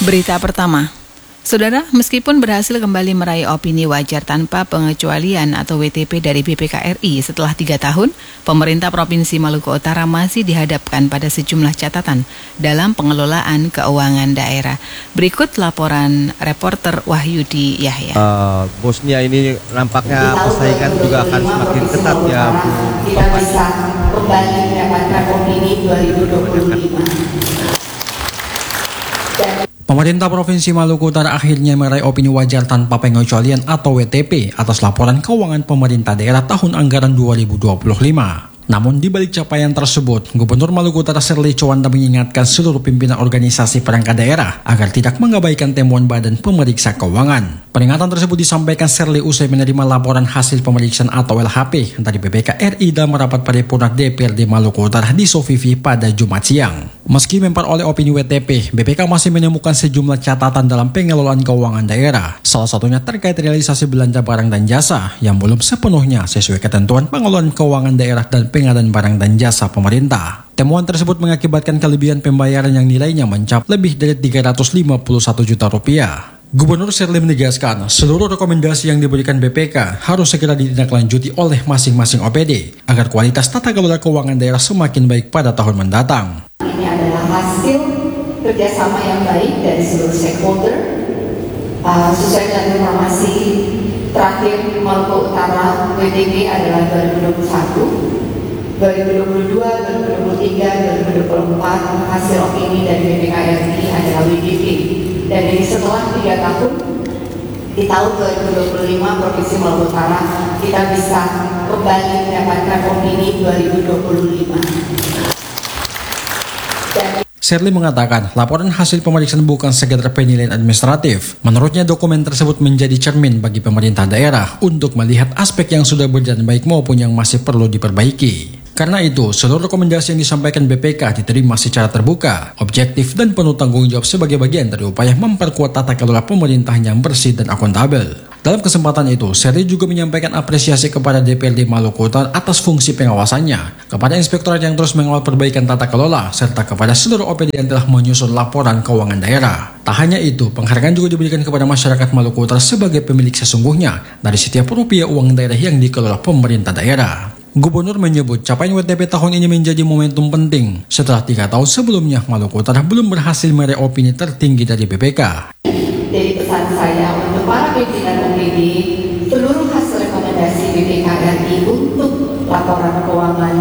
Berita pertama, Saudara, meskipun berhasil kembali meraih opini wajar tanpa pengecualian atau WTP dari BPK RI setelah 3 tahun, pemerintah Provinsi Maluku Utara masih dihadapkan pada sejumlah catatan dalam pengelolaan keuangan daerah. Berikut laporan reporter Wahyudi Yahya. Bosnia ini nampaknya persaingan juga akan semakin ketat ya, Bu. Tidak bisa kembali mendapatkan opini 2025. Pemerintah Provinsi Maluku Utara akhirnya meraih opini wajar tanpa pengecualian atau WTP atas laporan keuangan pemerintah daerah tahun anggaran 2025. Namun di balik capaian tersebut, Gubernur Maluku Utara Sherly Chowanda mengingatkan seluruh pimpinan organisasi perangkat daerah agar tidak mengabaikan temuan Badan Pemeriksa Keuangan. Peringatan tersebut disampaikan Sherly usai menerima laporan hasil pemeriksaan atau LHP dari BPK RI dalam rapat paripurna DPRD Maluku Utara di Sofivi pada Jumat siang. Meski memperoleh opini WTP, BPK masih menemukan sejumlah catatan dalam pengelolaan keuangan daerah. Salah satunya terkait realisasi belanja barang dan jasa yang belum sepenuhnya sesuai ketentuan pengelolaan keuangan daerah dan pengadaan barang dan jasa pemerintah. Temuan tersebut mengakibatkan kelebihan pembayaran yang nilainya mencapai lebih dari 351 juta rupiah. Gubernur Sherly menegaskan seluruh rekomendasi yang diberikan BPK harus segera ditindaklanjuti oleh masing-masing OPD agar kualitas tata kelola keuangan daerah semakin baik pada tahun mendatang. Ini adalah hasil kerjasama yang baik dari seluruh stakeholder. Sesuai dengan informasi terakhir Maluku Utara WTP adalah 2021, 2022, 2023, 2024 hasil opini dari BPK RI adalah WTP. Dan ini setelah 3 tahun, di tahun 2025 Provinsi Maluku Utara kita bisa kembali mendapatkan opini 2025. Sherly mengatakan laporan hasil pemeriksaan bukan sekedar penilaian administratif. Menurutnya dokumen tersebut menjadi cermin bagi pemerintah daerah untuk melihat aspek yang sudah berjalan baik maupun yang masih perlu diperbaiki. Karena itu, seluruh rekomendasi yang disampaikan BPK diterima secara terbuka, objektif, dan penuh tanggung jawab sebagai bagian dari upaya memperkuat tata kelola pemerintah yang bersih dan akuntabel. Dalam kesempatan itu, Sherly juga menyampaikan apresiasi kepada DPRD Maluku Utara atas fungsi pengawasannya, kepada inspektorat yang terus mengawal perbaikan tata kelola, serta kepada seluruh OPD yang telah menyusun laporan keuangan daerah. Tak hanya itu, penghargaan juga diberikan kepada masyarakat Maluku Utara sebagai pemilik sesungguhnya dari setiap rupiah uang daerah yang dikelola pemerintah daerah. Gubernur menyebut capaian WTP tahun ini menjadi momentum penting setelah 3 tahun sebelumnya Maluku Utara belum berhasil meraih opini tertinggi dari BPK. Jadi pesan saya untuk para pimpinan OPD, seluruh hasil rekomendasi BPK RI untuk laporan keuangan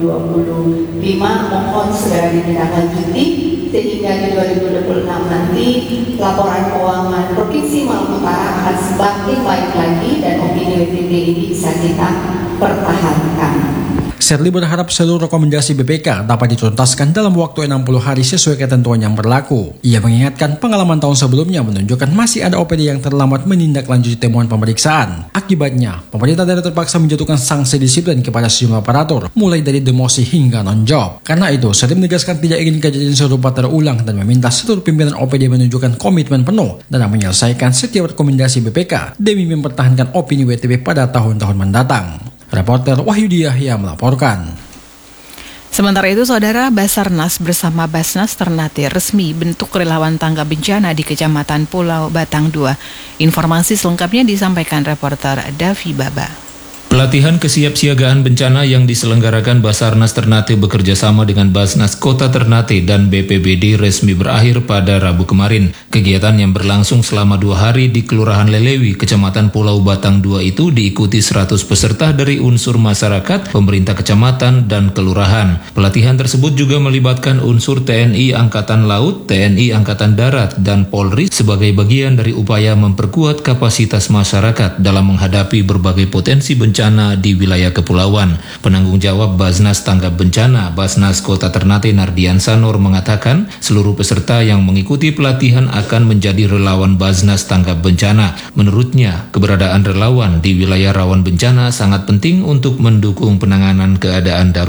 2025 mohon segera ditindaklanjuti sehingga di 2026 nanti laporan keuangan Provinsi Maluku Utara akan semakin baik lagi dan opini WTP ini bisa kita pertahankan. Sherly berharap seluruh rekomendasi BPK dapat dituntaskan dalam waktu 60 hari sesuai ketentuan yang berlaku. Ia mengingatkan pengalaman tahun sebelumnya menunjukkan masih ada OPD yang terlambat menindaklanjuti temuan pemeriksaan. Akibatnya, pemerintah daerah terpaksa menjatuhkan sanksi disiplin kepada sejumlah aparatur, mulai dari demosi hingga non-job. Karena itu, Sherly menegaskan tidak ingin kejadian serupa terulang dan meminta seluruh pimpinan OPD menunjukkan komitmen penuh dalam menyelesaikan setiap rekomendasi BPK demi mempertahankan opini WTP pada tahun-tahun mendatang. Reporter Wahyudi Yahya melaporkan. Sementara itu, Saudara, Basarnas bersama Basnas Ternate resmi bentuk relawan tanggap bencana di Kecamatan Pulau Batang 2. Informasi selengkapnya disampaikan reporter Davi Baba. Pelatihan kesiapsiagaan bencana yang diselenggarakan Basarnas Ternate bekerjasama dengan Basnas Kota Ternate dan BPBD resmi berakhir pada Rabu kemarin. Kegiatan yang berlangsung selama 2 hari di Kelurahan Lelewi, Kecamatan Pulau Batang 2 itu diikuti 100 peserta dari unsur masyarakat, pemerintah kecamatan, dan kelurahan. Pelatihan tersebut juga melibatkan unsur TNI Angkatan Laut, TNI Angkatan Darat, dan Polri sebagai bagian dari upaya memperkuat kapasitas masyarakat dalam menghadapi berbagai potensi bencana di wilayah kepulauan. Penanggung jawab Basnas Tanggap Bencana, Basnas Kota Ternate Nardian Sanor mengatakan seluruh peserta yang mengikuti pelatihan akan menjadi relawan Basnas Tanggap Bencana. Menurutnya, keberadaan relawan di wilayah rawan bencana sangat penting untuk mendukung penanganan keadaan darurat.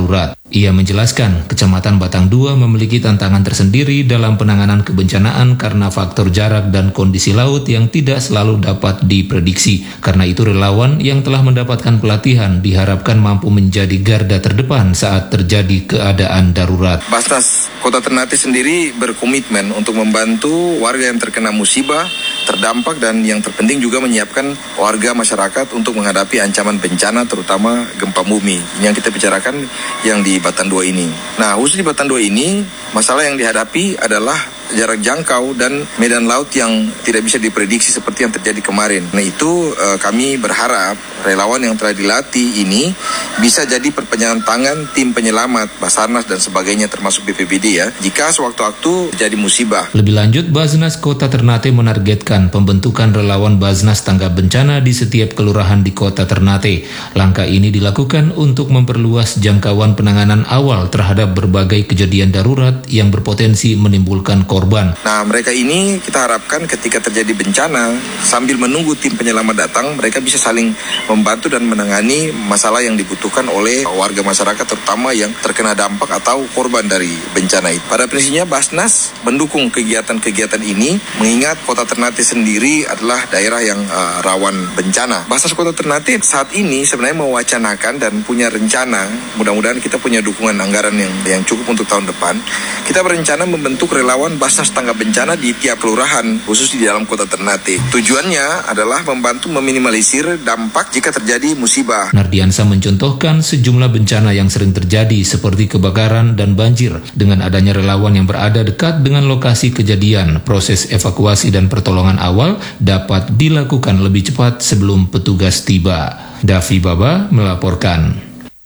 Ia menjelaskan, Kecamatan Batang 2 memiliki tantangan tersendiri dalam penanganan kebencanaan karena faktor jarak dan kondisi laut yang tidak selalu dapat diprediksi. Karena itu relawan yang telah mendapatkan pelatihan diharapkan mampu menjadi garda terdepan saat terjadi keadaan darurat. Basnas Kota Ternate sendiri berkomitmen untuk membantu warga yang terkena musibah, terdampak, dan yang terpenting juga menyiapkan warga masyarakat untuk menghadapi ancaman bencana terutama gempa bumi. Ini yang kita bicarakan yang di Batang 2 ini. Nah, khusus di Batang 2 ini, masalah yang dihadapi adalah jarak jangkau dan medan laut yang tidak bisa diprediksi seperti yang terjadi kemarin. Nah, itu kami berharap relawan yang telah dilatih ini bisa jadi perpanjangan tangan tim penyelamat, Basarnas dan sebagainya termasuk BPBD ya, jika sewaktu-waktu terjadi musibah. Lebih lanjut, Basnas Kota Ternate menargetkan pembentukan relawan Basnas tanggap bencana di setiap kelurahan di Kota Ternate. Langkah ini dilakukan untuk memperluas jangkauan penanganan awal terhadap berbagai kejadian darurat yang berpotensi menimbulkan korban. Nah, mereka ini kita harapkan ketika terjadi bencana, sambil menunggu tim penyelamat datang, mereka bisa saling membantu dan menangani masalah yang dibutuhkan oleh warga masyarakat, terutama yang terkena dampak atau korban dari bencana itu. Pada prinsipnya, Basnas mendukung kegiatan-kegiatan ini, mengingat Kota Ternate sendiri adalah daerah yang rawan bencana. Basnas Kota Ternate saat ini sebenarnya mewacanakan dan punya rencana, mudah-mudahan kita punya dukungan anggaran yang cukup untuk tahun depan. Kita berencana membentuk relawan Basnas tanggap bencana di tiap kelurahan, khusus di dalam Kota Ternate. Tujuannya adalah membantu meminimalisir dampak jika terjadi musibah. Nardiansa mencontohkan sejumlah bencana yang sering terjadi seperti kebakaran dan banjir. Dengan adanya relawan yang berada dekat dengan lokasi kejadian, proses evakuasi dan pertolongan awal dapat dilakukan lebih cepat sebelum petugas tiba. Davi Baba melaporkan.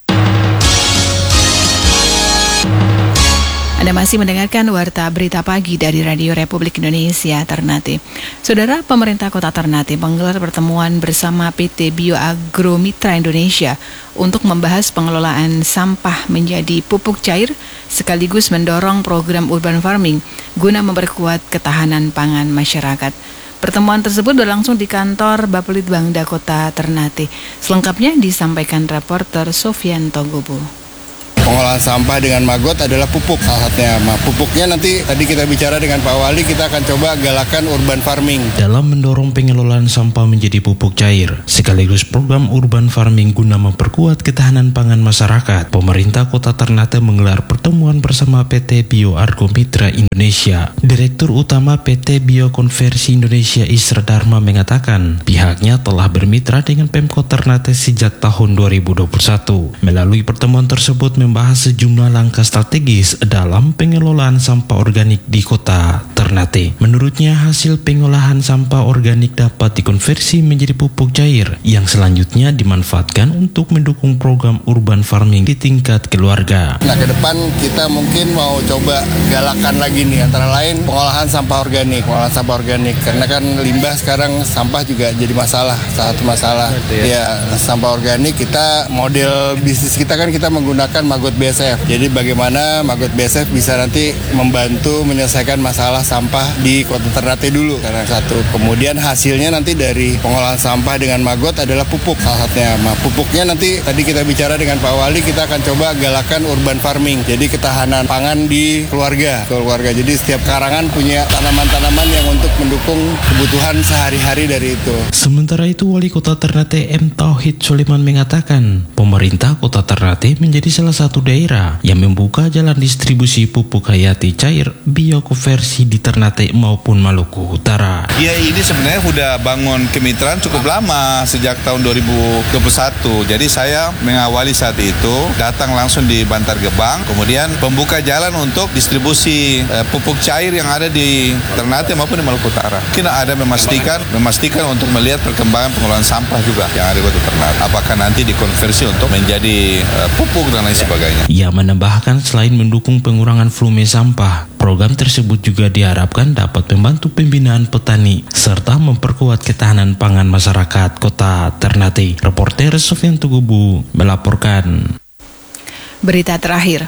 Anda masih mendengarkan Warta Berita Pagi dari Radio Republik Indonesia Ternate. Saudara, pemerintah Kota Ternate menggelar pertemuan bersama PT Bioagro Mitra Indonesia untuk membahas pengelolaan sampah menjadi pupuk cair sekaligus mendorong program urban farming guna memperkuat ketahanan pangan masyarakat. Pertemuan tersebut berlangsung di kantor Bapelitbangda Kota Ternate. Selengkapnya disampaikan reporter Sofian Togobo. Pengolahan sampah dengan maggot adalah pupuk salah satunya. Pupuknya nanti tadi kita bicara dengan Pak Wali, kita akan coba galakan urban farming. Dalam mendorong pengelolaan sampah menjadi pupuk cair, sekaligus program urban farming guna memperkuat ketahanan pangan masyarakat, pemerintah Kota Ternate menggelar pertemuan bersama PT Bioagro Mitra Indonesia. Direktur Utama PT Biokonversi Indonesia Isra Dharma mengatakan, pihaknya telah bermitra dengan Pemkot Ternate sejak tahun 2021. Melalui pertemuan tersebut membahas sejumlah langkah strategis dalam pengelolaan sampah organik di Kota Ternate. Menurutnya, hasil pengolahan sampah organik dapat dikonversi menjadi pupuk cair yang selanjutnya dimanfaatkan untuk mendukung program urban farming di tingkat keluarga. Nah, ke depan kita mungkin mau coba galakan lagi nih, antara lain pengolahan sampah organik. Karena kan limbah sekarang sampah juga jadi masalah, satu masalah. Ya, sampah organik kita model bisnis kita kan kita menggunakan maggot BSF. Jadi bagaimana maggot BSF bisa nanti membantu menyelesaikan masalah sampah di Kota Ternate dulu, karena satu. Kemudian hasilnya nanti dari pengolahan sampah dengan maggot adalah pupuk salah satunya. Pupuknya nanti tadi kita bicara dengan Pak Wali, kita akan coba galakan urban farming. Jadi ketahanan pangan di keluarga. Jadi setiap karangan punya tanaman-tanaman yang untuk mendukung kebutuhan sehari-hari dari itu. Sementara itu, Wali Kota Ternate M. Tauhid Suleman mengatakan, pemerintah Kota Ternate menjadi salah satu daerah yang membuka jalan distribusi pupuk hayati cair biokonversi di Ternate maupun Maluku Utara. Ya, ini sebenarnya sudah bangun kemitraan cukup lama, sejak tahun 2021. Jadi saya mengawali saat itu, datang langsung di Bantar Gebang, kemudian membuka jalan untuk distribusi pupuk cair yang ada di Ternate maupun di Maluku Utara. Kita ada memastikan untuk melihat perkembangan pengelolaan sampah juga yang ada di Kota Ternate. Apakah nanti dikonversi untuk menjadi pupuk dan lain sebagainya. Ia menambahkan, selain mendukung pengurangan volume sampah, program tersebut juga diharapkan dapat membantu pembinaan petani serta memperkuat ketahanan pangan masyarakat Kota Ternate. Reporter Sofian Tugubu melaporkan. Berita terakhir.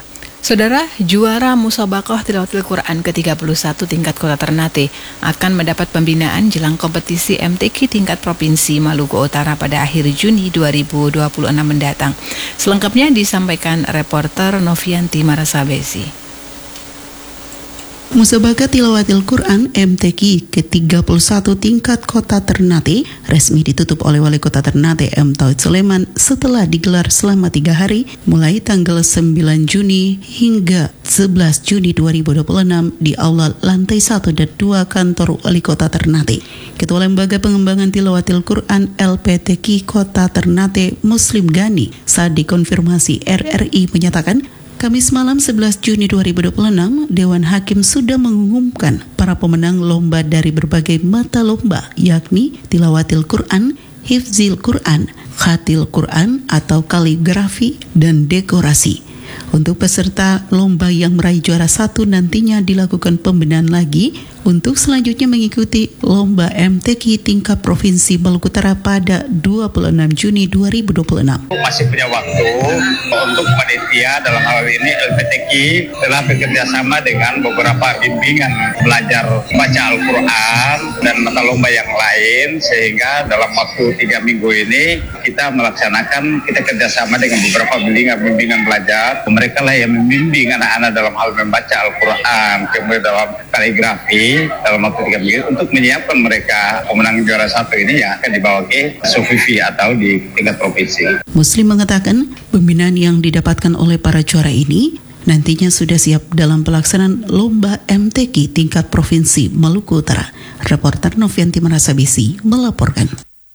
Saudara, juara Musabakoh Tilawatil Quran ke-31 tingkat Kota Ternate akan mendapat pembinaan jelang kompetisi MTQ tingkat Provinsi Maluku Utara pada akhir Juni 2026 mendatang. Selengkapnya disampaikan reporter Novianti Marasabesi. Musabaqah Tilawatil Quran MTQ ke-31 tingkat Kota Ternate resmi ditutup oleh Wali Kota Ternate M. Tauhid Sulaiman setelah digelar selama 3 hari mulai tanggal 9 Juni hingga 11 Juni 2026 di Aula Lantai 1 dan 2 kantor Wali Kota Ternate. Ketua Lembaga Pengembangan Tilawatil Quran LPTQ Kota Ternate Muslim Gani saat dikonfirmasi RRI menyatakan Kamis malam 11 Juni 2026, Dewan Hakim sudah mengumumkan para pemenang lomba dari berbagai mata lomba, yakni Tilawatil Quran, Hifzil Quran, Khatil Quran atau kaligrafi, dan dekorasi. Untuk peserta lomba yang meraih juara 1 nantinya dilakukan pembinaan lagi untuk selanjutnya mengikuti lomba MTQ tingkat Provinsi Maluku Utara pada 26 Juni 2026. Masih punya waktu untuk panitia dalam hal ini LPTQ telah bekerjasama dengan beberapa bimbingan belajar baca Al-Quran dan mata lomba yang lain, sehingga dalam waktu 3 minggu ini kita kerjasama dengan beberapa bimbingan belajar. Mereka lah yang membimbing anak-anak dalam hal membaca Al-Quran, kemudian dalam kaligrafi dalam waktu 3 minggu untuk menyiapkan mereka pemenang juara 1 ini yang akan dibawa ke Sofifi atau di tingkat provinsi. Muslim mengatakan pembinaan yang didapatkan oleh para juara ini nantinya sudah siap dalam pelaksanaan lomba MTQ tingkat Provinsi Maluku Utara. Reporter Novianti Marasabesi melaporkan.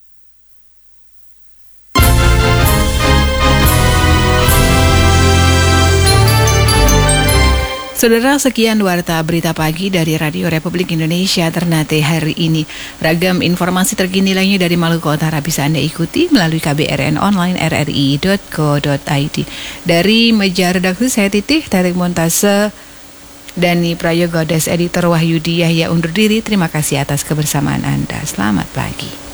Saudara, sekian warta berita pagi dari Radio Republik Indonesia Ternate hari ini. Ragam informasi terkini lainnya dari Maluku Utara bisa Anda ikuti melalui KBRN online rri.co.id. Dari meja redaksi saya Titih, Teknik Montase Dani Prayogo, Editor Wahyudi Yahya undur diri. Terima kasih atas kebersamaan Anda. Selamat pagi.